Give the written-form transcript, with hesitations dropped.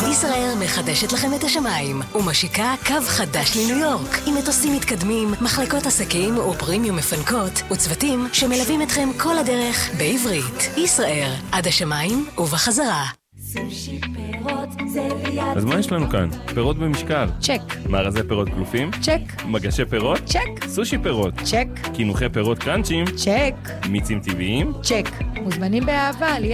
ישראל מחדשת לכם את השמיים ומשיקה קו חדש לניו יורק עם מטוסים מתקדמים, מחלקות עסקים ופרימיום מפנקות וצוותים שמלווים אתכם כל הדרך בעברית. ישראל, עד השמיים ובחזרה. סושי פירות זה ליד. אז מה יש לנו כאן? פירות במשקל. צ'ק. מארזי פירות קלופים? צ'ק. מגשי פירות? צ'ק. סושי פירות? צ'ק. קינוחי פירות קראנצ'ים? צ'ק. מיצים טבעיים? צ'ק. מוזמנים באהבה